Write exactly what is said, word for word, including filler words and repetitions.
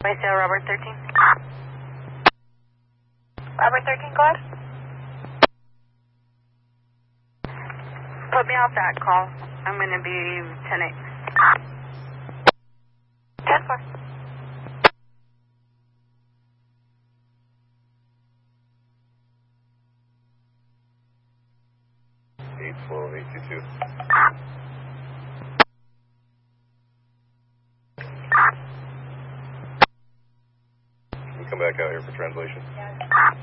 Waysail Robert thirteen. Robert thirteen, go ahead. Put me off that call. I'm going to be ten eight. ten four. eight twelve, eight two two. Can you come back out here for translation? Yeah.